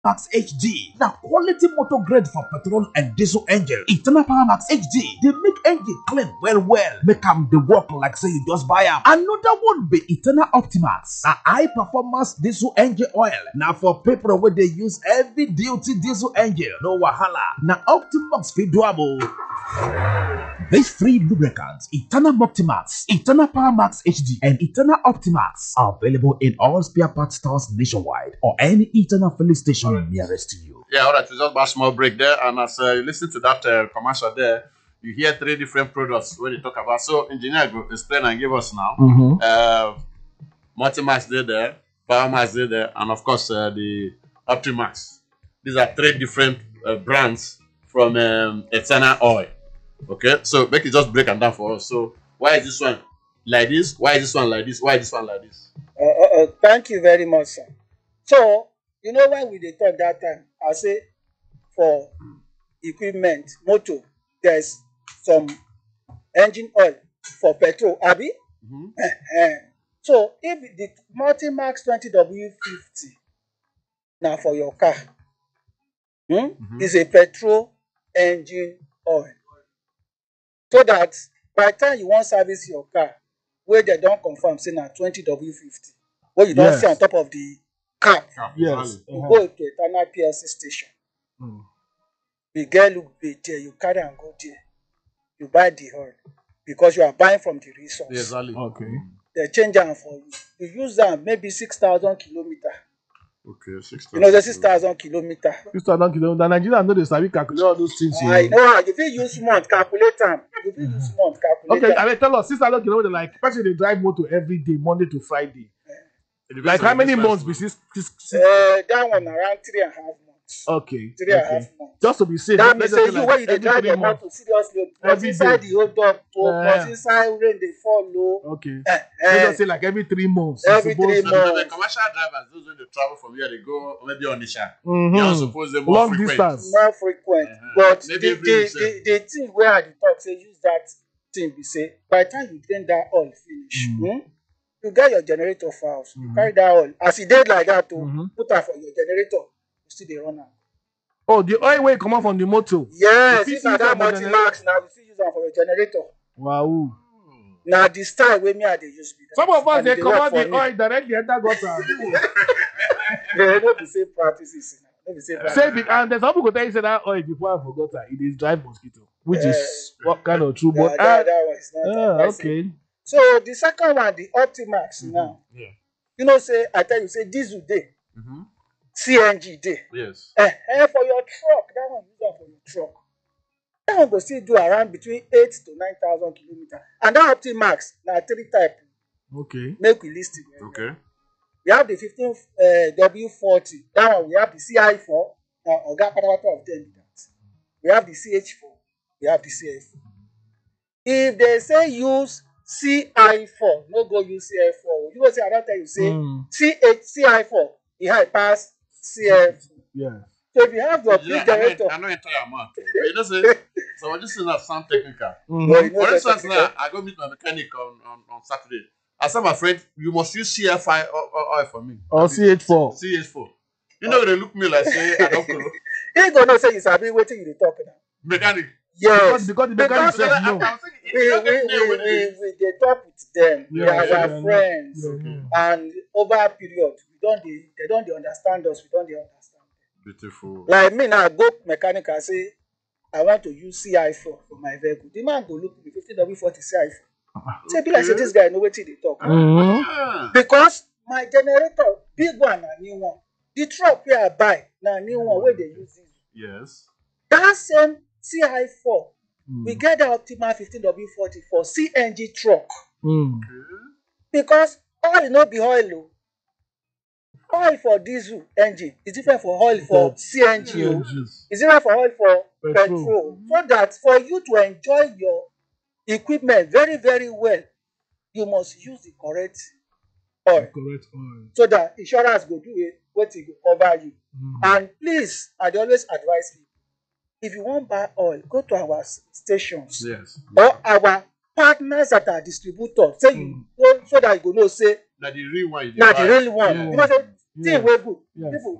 Max HD. Now quality motor grade for petrol and diesel engine. Eternal Power Max HD. They make engine clean well. Make them the work like say you just buy them. Another one be Eternal Optimax. A high performance diesel engine oil. Now for people where they use heavy duty diesel engine. No wahala. Now Optimax fit doable. These three lubricants, Eternal Optimax, Eternal Power Max HD, and Eternal Optimax, are available in all spare parts stores nationwide or any Eternal filling station nearest to you. Yeah, all right. We just about small break there, and as you listen to that commercial there, you hear three different products when you talk about. So, engineer will explain and give us now. Multimax there, Power Max there, and of course the Optimax. These are three different brands from Eternal Oil. Okay, so make it just break them down for us. So, why is this one like this? Why is this one like this? Why is this one like this? Thank you very much, sir. So, you know when we dey talk that time, I say for equipment, motor, there's some engine oil for petrol, abi? So, if the Multimax 20W50 now for your car, is a petrol engine oil. So that by the time you want service your car, where they don't confirm say na 20W50, where you don't see on top of the cap, you go to Eternal PLC station. The girl look there, you carry and go there. You buy the oil because you are buying from the resource. Exactly. Okay. They change them for you. You use them maybe 6,000 kilometers. Okay, 6,000. You know the 6,000 kilometers. 6,000 kilometers. Nigeria know they sabi calculate all those things. I know. If you use month, calculate them. If you use month, calculate Okay, I mean, tell us 6,000 kilometers. Like, person they drive motor every day, Monday to Friday. Like how many months? That one around 3.5 months. Okay. 3.5 months. Just to be safe. That means say you when you drive your motor seriously, because inside the hold up, because inside rain they fall low. Okay. Let's say like every 3 months. Every 3 months. The commercial drivers, those when they travel from here, they go maybe on Nisha. They are supposed to more long frequent. distance. More frequent. But the thing where I talk say use that thing be say by the time you drain that oil finish, you get your generator for house. You carry that oil. As it did like that to put that for your generator, you still they run out. Oh, the oil will come out from the motor. Yes, it's not that Multimax now. You still use them for your generator. Wow. Now the style where me I they use. Some of us they come out the oil directly enter gutter. They don't be same practices. And there's some people tell you say that oil before I forgot that it is drive mosquito, which is what kind of true. But that one is not okay. So the second one, the Optimax now. Yeah. You know, say I tell you, say diesel day, CNG day. Yes. For your truck, that one use that for your truck. That one go still do around between 8 to 9,000 kilometers. And that Optimax, now 3 type. Okay. Make we list it. Okay. We have the 15 W40. That one we have the CI4. Now, Oga Patapata of them. We have the CH4. We have the CF4. If they say use CI4, no go use CI4. You know say I don't tell you say CI4. It had passed CF. Yeah. So if you have your big generator, I know entire amount. You know say so this is not sound technical. For instance, now I go meet my mechanic on Saturday. I said, my friend, you must use CFI oil for me. Or CH4. CH4. You know they look me like say I don't know. He gonna say you sabi wetin you dey talk now. Mechanic. Yes. Because the mechanic says no. We dey talk with them. They are our friends. And over a period, they don't understand us. We don't understand them. Beautiful. Like me now, I go mechanic and say, I want to use CI4 for my vehicle. The man go look at me, 15W40 CI4. Say, be like, say, this guy know wetin dey talk. Because my generator, big one, na new one. The truck where I buy, na new one, where they use it. Yes. That same CI4, we get the Optima 15W40 for CNG truck. Because oil no be oil. Oil for diesel engine is different for oil for CNG. It's different for oil for petrol. So that for you to enjoy your equipment very, very well, you must use the correct oil. So that insurance go do it, what it will cover you. And please, I always advise you, if you want to buy oil, go to our stations. Yes. Or our partners that are distributors. Say you go so that you go know say na the real one. Na the real one. You know say thing wey good, people will copy am.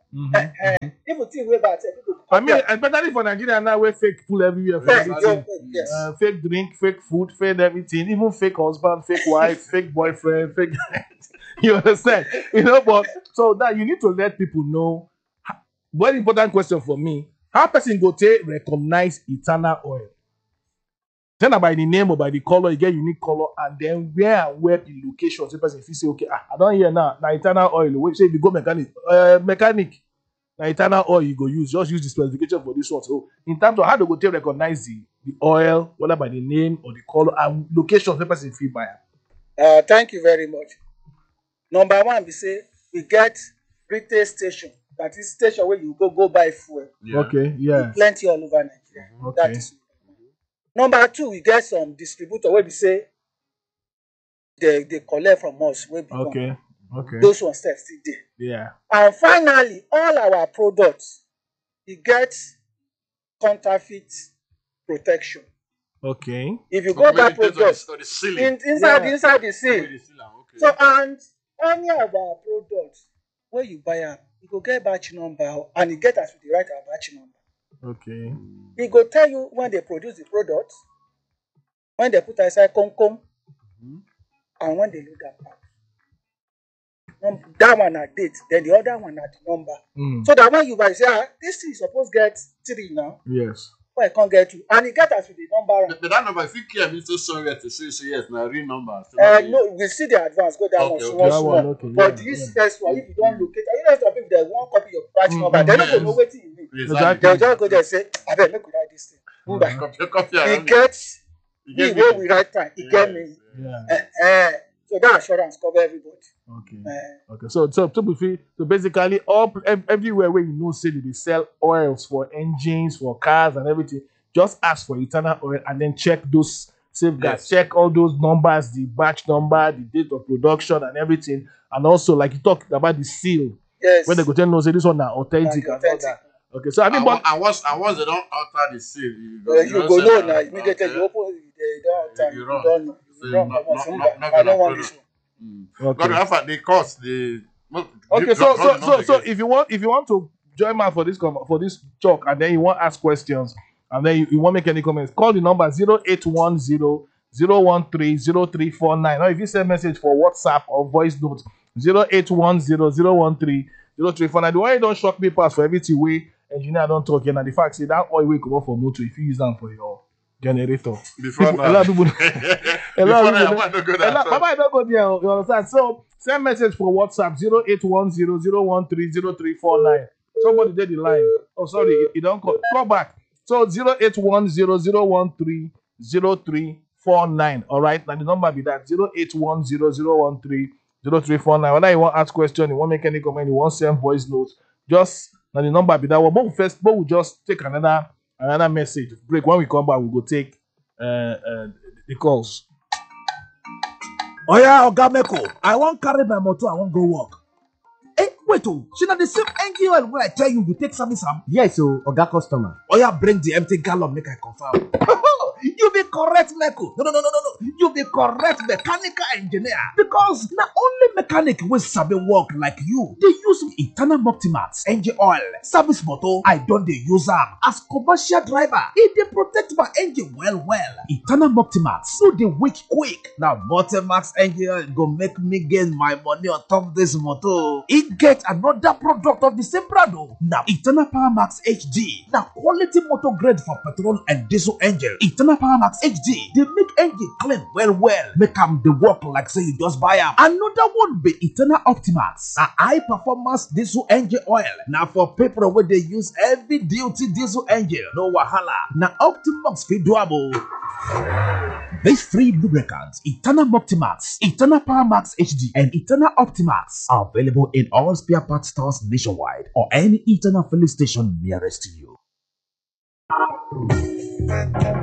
People think way back. People I mean, especially for Nigeria now, where fake full everywhere. For everything. yes. Fake drink, fake food, fake everything, even fake husband, fake wife, fake boyfriend, fake. You understand? You know, but so that you need to let people know. Very important question for me: how person go take recognize eternal oil? Then by the name or by the color, you get unique color, and then where the location. So person if you say, okay, I don't hear now eternal oil. Wait, say if you go mechanic. Now, eternal oil you go use, just use the specification for this one. So, in terms of how they go to recognize the oil, whether by the name or the color and location, the person feel buyer. Thank you very much. Number one, we say we get retail station. That is station where you go buy fuel. Yeah. Okay, yeah. Plenty all over Nigeria. Okay. That is number two. We get some distributor where we say they collect from us. Where we Okay. Okay. Those ones still there. Yeah. And finally, all our products, we get counterfeit protection. Okay. If you go buy products the ceiling. inside the seal. Okay. So and any of our products, where you buy them, you go get batch number and you get us with the right batch number. Okay. It go tell you when they produce the product, when they put inside Concom, and when they load that pack. That one at date, then the other one at the number. So that when you buy, say, this thing is supposed to get 3 now. Yes. Why I can't get 2? And you get us with the number. But that number, if you care, me so sorry to say yes, now real number. No, we see the advance, go down Okay, one small. okay, But this first one, if you don't locate, you know some people they won't copy your batch number, they don't know what you mean. Exactly. They'll just go there and say, I bet make we write this thing. Copy It gets me where we write time. It get me. Yeah. So that assurance cover everybody. Okay. Okay. So basically, everywhere where you know, say they sell oils for engines, for cars, and everything. Just ask for eternal oil and then check those safeguards. Yes. Check all those numbers, the batch number, the date of production, and everything. And also, like you talked about the seal, Yes. when they go tell no, say this one are authentic and all that. Okay. So I mean, but once they don't alter the seal, you go know now. Immediately you open, they don't You alter. run. You So don't not I don't want product. this one. But okay. after the cost, the Okay, so if you want to join me for this talk and then you want to ask questions and then you want to make any comments, call the number 0810-013-0349. Or if you send message for WhatsApp or voice note 0810-013-0349. The one you don't shock me pass for everything way engineer don't talk and the fact say that oil will come up for motor if you use them for your generator. before A lot of people I want to go there. Baba, don't go there. You understand? So send message for WhatsApp 0810-013-0349. Somebody did the line. Oh, sorry, you don't call. Call back. So 0810-013-0349. All right. Now the number be that 0810-013-0349. Whether you want to ask question, you want to make any comment, you want to send voice notes, just now the number be that one. But we'll just take another message break. When we come back, we'll go take the calls. Oh yeah, Oga Meko, I won't carry my motor, I won't go work. Hey, wait, she not the same NGL when I tell you take service am. Yes, so Oga customer. Oh yeah, bring the empty gallon, make I confirm. You be correct, Meko. No. You be correct mechanical engineer. Because not only mechanic will sabi work like you. They use Eternal Optimax, engine oil, service motor. I don't they use them as commercial driver. It they protect my engine well. Eternal Optimax, so they weak quick. Now Multimax engine oil go make me gain my money on top this motor. It get another product of the same brand. Now Eternal Power Max HD. Now quality motor grade for petrol and diesel engine. Eternal Power Max HD, they make engine clean well. Make them the work like say you just buy them. Another one be Eternal Optimax, a high performance diesel engine oil. Now for people where they use heavy duty diesel engine, no wahala. Now Optimax fit doable. These three lubricants, Eternal Optimax, Eternal Power Max HD, and Eternal Optimax, are available in all spare parts stores nationwide or any Eternal filling station nearest to you.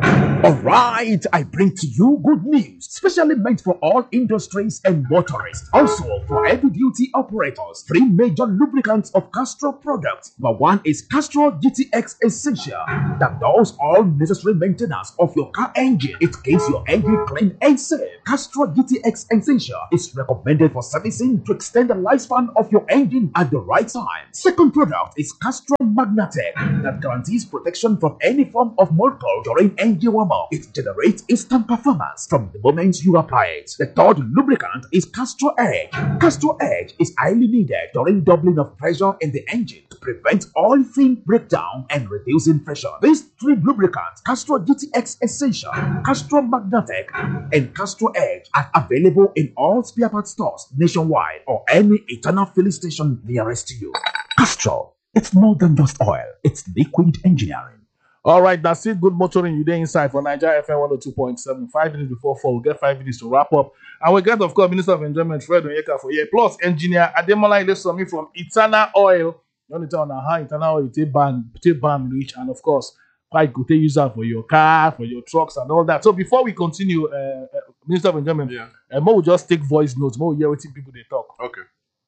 Alright, I bring to you good news, specially meant for all industries and motorists. Also, for heavy duty operators, 3 major lubricants of Castrol products. Number 1 is Castrol GTX Essential that does all necessary maintenance of your car engine. It keeps your engine clean and safe. Castrol GTX Essential is recommended for servicing to extend the lifespan of your engine at the right time. Second product is Castrol Magnatec that guarantees protection from any form of molecule during engine warm-up. It generates instant performance from the moment you apply it. The third lubricant is Castrol Edge. Castrol Edge is highly needed during doubling of pressure in the engine to prevent oil film breakdown and reducing pressure. These 3 lubricants, Castrol GTX Essential, Castrol Magnatec, and Castrol Edge, are available in all spare parts stores nationwide or any internal filling station nearest to you. Castrol, it's more than just oil, it's liquid engineering. All right, that's it. Good motoring. You there inside for Nigeria FM 102.7. 5 minutes before 4, we'll get 5 minutes to wrap up. And we get, of course, Minister of Enjoyment, Fred Onyeka for here. Plus, Engineer Ademola Ilesami from Eternal Oil. You want to tell how Eternal Oil take ban reach. And, of course, how you could use that for your car, for your trucks, and all that. So, before we continue, Minister of Enjoyment, Mo will just take voice notes. Mo will hear what people they talk. Okay.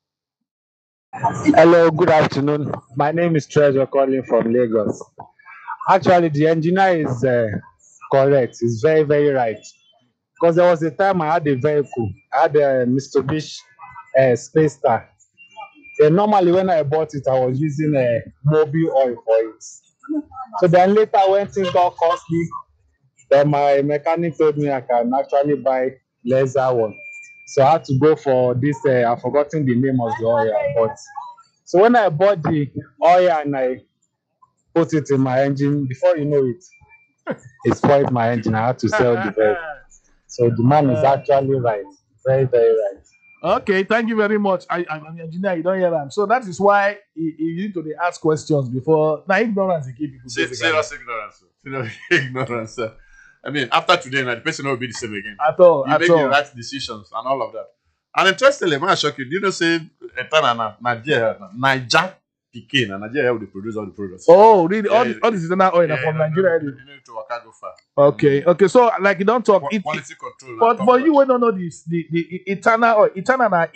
Hello, good afternoon. My name is Treasure calling from Lagos. Actually, the engineer is correct. He's very, very right. Because there was a time I had a vehicle. I had a Mitsubishi Space Star. Normally, when I bought it, I was using a mobile oil for it. So then later, when things got costly, then my mechanic told me I can actually buy lesser one. So I had to go for this. I've forgotten the name of the oil I bought. So when I bought the oil and I put it in my engine, before you know it, it spoiled my engine. I had to sell the vehicle. So the man is actually right. Very, very right. Okay, thank you very much. I'm an engineer, you don't hear that. So that is why you need to ask questions before. Now, ignorance is keep people. Serious ignorance. Serious ignorance. I mean, after today, the person will be the same again. At all. You make the right decisions and all of that. And interestingly, man, I shock you. Do you know, say, Niger Pikin and Nigeria will produce all the products. Oh, really? All this is not oil from Nigeria. You need to work go far. Okay. So like you don't talk quality control. But for you, we don't know this. The Eternal oil, Eternal na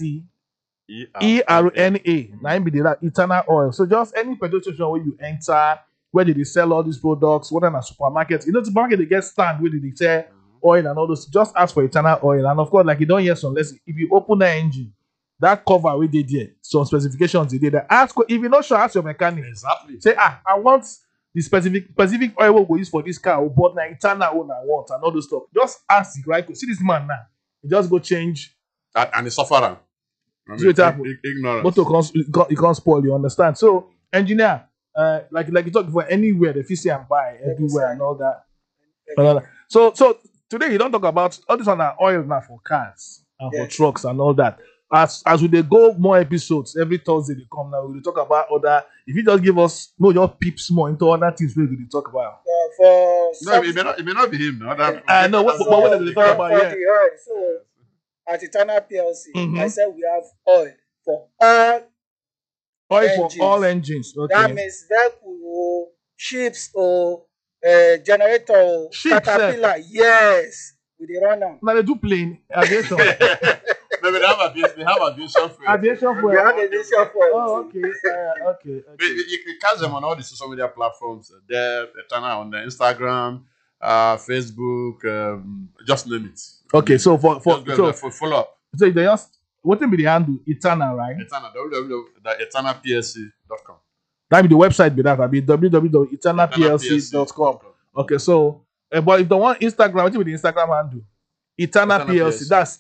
ETERNA. Now be the Eternal oil. So just any petrol station where you enter, where they sell all these products, whether in a supermarket, supermarket they get stand where they sell oil and all those. Just ask for Eternal oil, and of course, like you don't hear some less. If you open the engine, that cover we did there, some specifications they did there. Ask if you not sure, ask your mechanic. Exactly. Say, I want the specific oil we'll go use for this car, but na Eternal one I want and all those stuff. Just ask it, right? See this man now. He just go change. And the sufferer. Ignorance. Motor you can't spoil, you understand? So, engineer, like you talk for anywhere, the PC and buy everywhere and all that. So today you don't talk about all this on our oil now for cars and for trucks and all that. As we go more episodes every Thursday they come now, we will talk about other. If you just give us your peeps more into other things we will talk about. It may not be him. I know what they talk about. Yeah. So at Eternal PLC, I said we have oil for all engines. For all engines. Okay. That means vehicle, ships, or generator, caterpillar. Yes, we dey run them. Now they do plane aviation. Maybe they have aviation fuel. Aviation fuel. We have aviation fuel. Oh, okay. Okay. You catch them on all the social media platforms. There, Eternal on the Instagram, Facebook, just name it. Okay, so for follow up. So they just what will be the handle? Eternal, right? Eternal, www.eternalplc.com. That be the website be that. That'll be www.eternalplc.com. Okay, so but if the one Instagram, what will be the Instagram handle? Eternal PLC. That's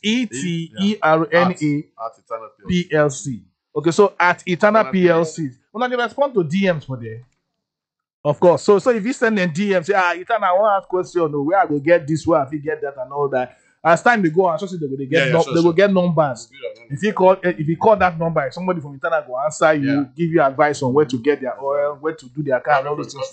ETERNA Okay, so at Eternal PLC. Well, they respond to DMs for there. Of course. So if you send them DMs, say, Eternal, I want to ask question. No, where I go get this, where I will get that, and all that. As time they go, I trust they will get numbers. If you call that number, somebody from Eternal will answer you, give you advice on where to get their oil, where to do their car, and all those things.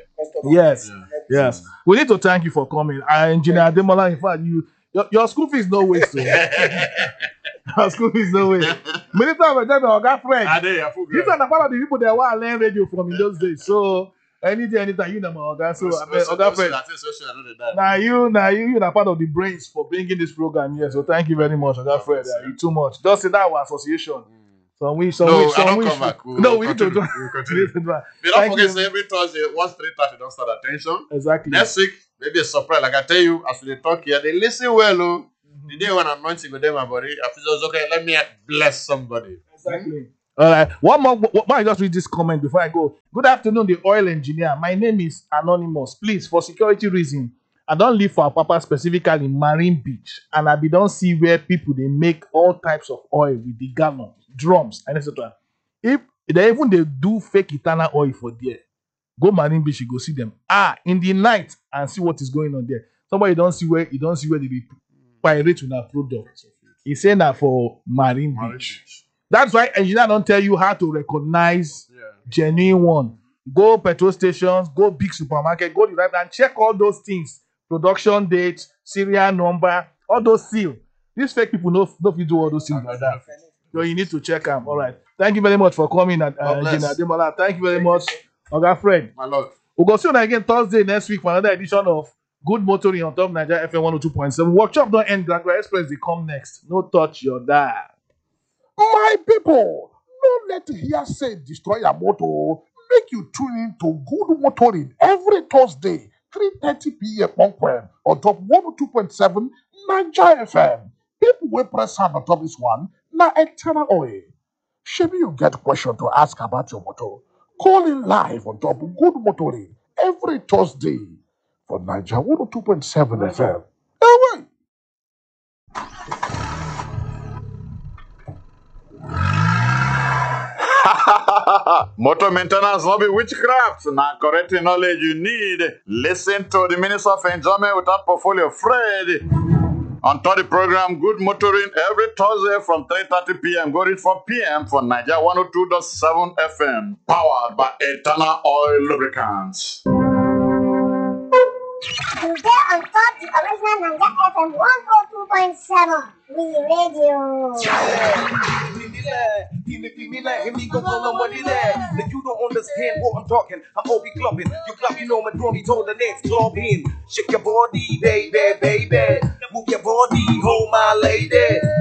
Yes. We need to thank you for coming. Engineer Ademola, in fact, your school fees no waste. Your school fees no waste. Minister of Enjoyment, our friend. These are the part of the people that want to learn radio from in those days. So anytime, you know, my Oga. So, I mean, I Oga Fred, think social, I know that. you are part of the brains for bringing this program here. So, thank you very much, Oga Fred. You too much. Just say that our association. So we I don't come back. We need to do. We'll continue. Don't forget, say every Thursday, once 3:30, don't start attention. Exactly. Next week, maybe a surprise. Like I tell you, as we talk here, they listen well. Oh. The day when anointing with them, my body, I feel just okay. Let me bless somebody. Exactly. All right. One more. I just read this comment before I go. Good afternoon, the oil engineer. My name is Anonymous. Please, for security reason, I don't live for Papa specifically in Marine Beach, and I don't see where people they make all types of oil with the gallons, drums, and etc. If they do fake eternal oil for there, go Marine Beach, you go see them. In the night and see what is going on there. Somebody you don't see where they be pirate with our product. He's saying that for Marine Beach. That's why engineer don't tell you how to recognize genuine one. Go petrol stations, go big supermarket, go to the right and check all those things. Production date, serial number, all those seal. These fake people don't do all those things like that. So you need to check them. All right. Thank you very much for coming, Engineer Demola. Thank you very much, Oga Fred. My lord. We'll go see you again Thursday next week for another edition of Good Motoring on Top Nigeria FM 102.7. Workshop don't end. Graduate Express they come next. No touch your dial. My people, don't let hearsay destroy your motor. Make you tune in to Good Motoring every Thursday, 3:30 p.m. on top 102.7 Nigeria FM. People will press hand on top this one. Now, eternal oil. Should you get question to ask about your motor? Call in live on top Good Motoring every Thursday for Nigeria 102.7 FM. Hey, wait. Motor maintenance no be witchcraft. Now, correct knowledge you need. Listen to the Minister of Enjoyment without portfolio, Fred. On top the program, Good Motoring every Thursday from 3:30 p.m. Go reach 4 p.m. for Nigeria 102.7 FM. Powered by Eternal Oil Lubricants. And there on top the original Nigeria FM 102.7. We radio. Give me that, hit me go on money there. If you don't understand what I'm talking, I'm Obi clubbing. You club, you know my drummy told the next club in. Shake your body, baby, baby. Move your body, hold my lady.